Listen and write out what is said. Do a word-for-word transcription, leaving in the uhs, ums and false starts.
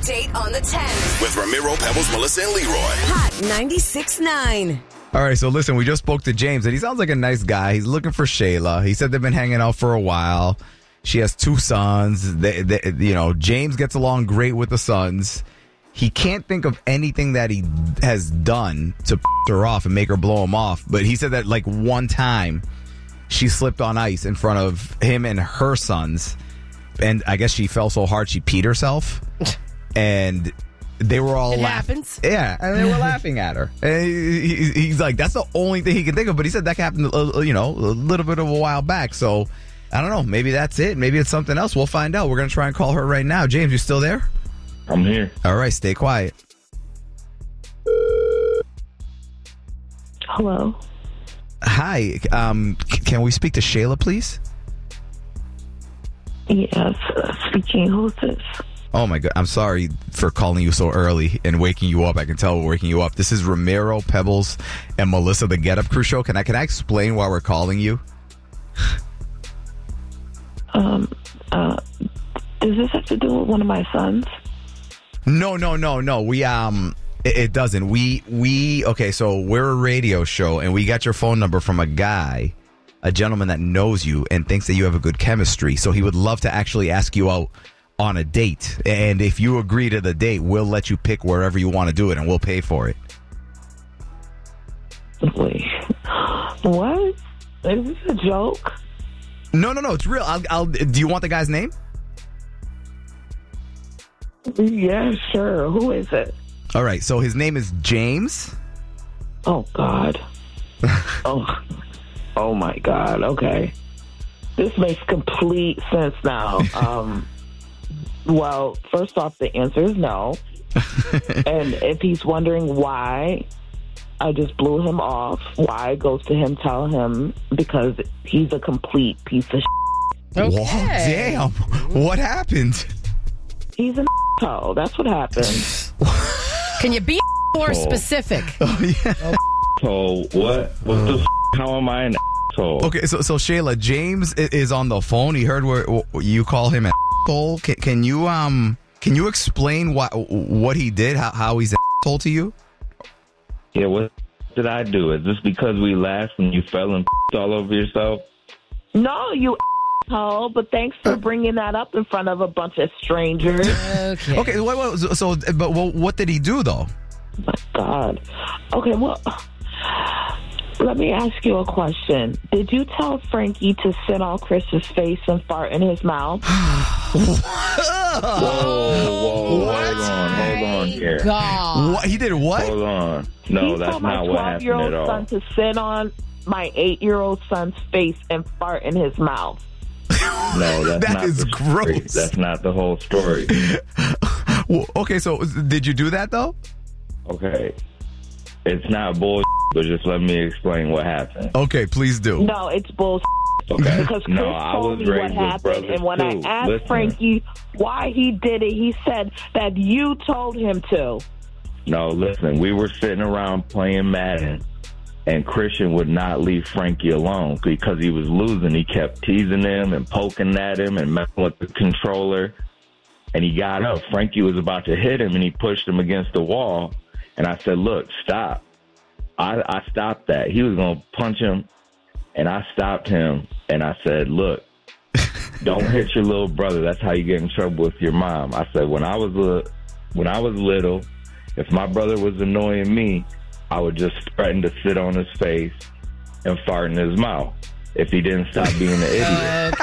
Update on the ten. With Ramiro, Pebbles, Melissa, and Leroy. Hot ninety-six point nine. All right, so listen, we just spoke to James, and he sounds like a nice guy. He's looking for Shayla. He said they've been hanging out for a while. She has two sons. They, they, you know, James gets along great with the sons. He can't think of anything that he has done to piss her off and make her blow him off. But he said that, like, one time she slipped on ice in front of him and her sons. And I guess she fell so hard she peed herself. And they were all It laughing. happens. Yeah, and they were laughing at her. And he, he, he's like, that's the only thing he can think of. But he said that happened, uh, you know, a little bit of a while back. So, I don't know. Maybe that's it. Maybe it's something else. We'll find out. We're going to try and call her right now. James, you still there? I'm here. All right, stay quiet. Hello. Hi. Um, c- can we speak to Shayla, please? Yes, uh, speaking. Who's this? Oh, my God. I'm sorry for calling you so early and waking you up. I can tell we're waking you up. This is Ramiro, Pebbles, and Melissa, the Get Up Crew show. Can I, can I explain why we're calling you? Um, uh, does this have to do with one of my sons? No, no, no, no. We, um... It it doesn't. We, we, okay, so we're a radio show, and we got your phone number from a guy, a gentleman that knows you and thinks that you have a good chemistry. So he would love to actually ask you out on a date. And if you agree to the date, we'll let you pick wherever you want to do it, and we'll pay for it. Wait, what? Is this a joke? No, no, no, it's real. I'll, I'll, do you want the guy's name? Yeah, sure. Who is it? All right, so his name is James. Oh, God. oh, oh, my God. Okay. This makes complete sense now. Um, well, first off, the answer is no. And if he's wondering why I just blew him off, why goes to him, tell him, because he's a complete piece of shit. Okay. Whoa, damn. What happened? He's an asshole. That's what happened. Can you be more Oh. specific? Oh, yeah. So what? What the? F- how am I an asshole? Okay, so so Shayla, James i- is on the phone. He heard where wh- you call him an asshole. Can, can you um can you explain what what he did? How how he's an asshole to you? Yeah. What did I do? Is this because we laughed and you fell and all over yourself? No, you asshole, but thanks for bringing that up in front of a bunch of strangers. Okay. Okay, wait, wait, so so- but well, what did he do though? My God. Okay, well, let me ask you a question. Did you tell Frankie to sit on Chris's face and fart in his mouth? Whoa, whoa, What? hold on, hold on here. God. What he did? What? Hold on. No, he that's told my not what happened twelve-year-old at all. son to sit on my eight-year-old son's face and fart in his mouth. No, that's That not is the story. gross. That's not the whole story. Well, okay, so did you do that though? Okay. It's not bull, but just let me explain what happened. Okay, please do. No, it's bullshit. Okay. Because Chris No, I told was me what raised with happened, brothers, and when too. I asked Listen. Frankie why he did it, he said that you told him to. No, listen, we were sitting around playing Madden, and Christian would not leave Frankie alone because he was losing. He kept teasing him and poking at him and messing with the controller. And he got up. Frankie was about to hit him, and he pushed him against the wall. And I said, look, stop. I, I stopped that. He was going to punch him, and I stopped him. And I said, look, don't hit your little brother. That's how you get in trouble with your mom. I said, when I was a, when I was little, if my brother was annoying me, I would just threaten to sit on his face and fart in his mouth if he didn't stop being an idiot.